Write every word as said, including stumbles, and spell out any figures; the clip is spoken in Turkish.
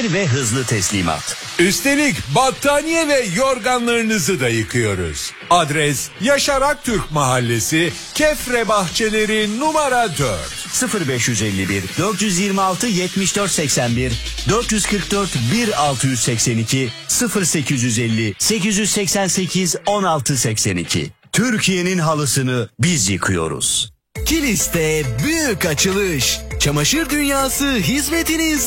güvenilir ve hızlı teslimat. Üstelik battaniye ve yorganlarınızı da yıkıyoruz. Adres Yaşar Aktürk Mahallesi, Kefre Bahçeleri numara dört. sıfır beş yüz elli bir dört yüz yirmi altı yetmiş dört seksen bir dört yüz kırk dört bir altı yüz seksen iki sıfır sekiz yüz elli sekiz yüz seksen sekiz on altı seksen iki. Türkiye'nin halısını biz yıkıyoruz. Kilis'te büyük açılış. Çamaşır dünyası hizmetinizde.